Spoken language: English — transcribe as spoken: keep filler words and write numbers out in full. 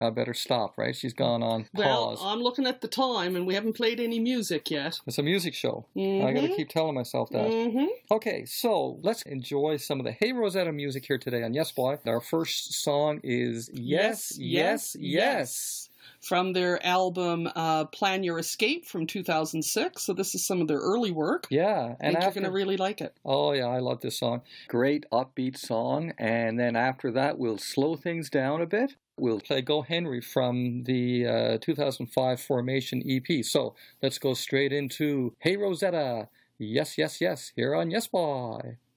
I better stop, right? She's gone on pause. Well, I'm looking at the time, and we haven't played any music yet. It's a music show. Mm-hmm. I got to keep telling myself that. Mm-hmm. Okay, so let's enjoy some of the Hey Rosetta music here today on Yes Boy. Our first song is Yes, Yes, Yes. yes. yes. From their album uh, Plan Your Escape from two thousand six. So this is some of their early work. Yeah. I think after, you're going to really like it. Oh, yeah, I love this song. Great upbeat song. And then after that, we'll slow things down a bit. We'll play Go Henry from the uh, two thousand five Formation E P. So let's go straight into Hey Rosetta. Yes, yes, yes. Here on Yes Boy.